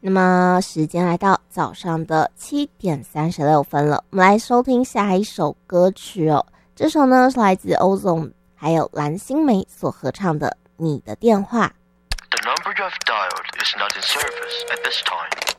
那么时间来到早上的7:36了，我们来收听下一首歌曲哦。这首呢是来自欧总还有蓝心湄所合唱的《你的电话》。 The number you have dialed is not in service at this time.